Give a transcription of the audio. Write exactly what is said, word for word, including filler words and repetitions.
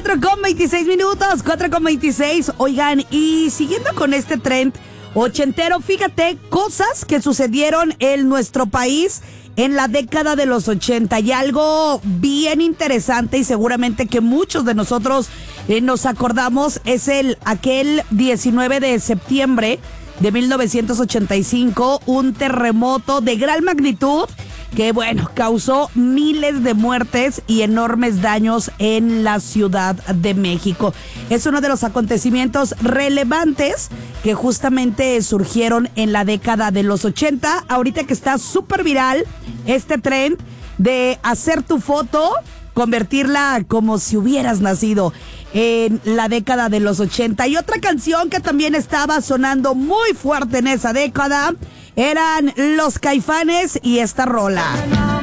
cuatro con veintiséis minutos, cuatro con veintiséis. Oigan, y siguiendo con este trend ochentero, fíjate, cosas que sucedieron en nuestro país en la década de los ochenta, y algo bien interesante y seguramente que muchos de nosotros eh, nos acordamos es el aquel diecinueve de septiembre de mil novecientos ochenta y cinco, un terremoto de gran magnitud que, bueno, causó miles de muertes y enormes daños en la Ciudad de México. Es uno de los acontecimientos relevantes que justamente surgieron en la década de los ochenta. Ahorita que está súper viral este trend de hacer tu foto, convertirla como si hubieras nacido en la década de los ochenta. Y otra canción que también estaba sonando muy fuerte en esa década eran Los Caifanes y esta rola.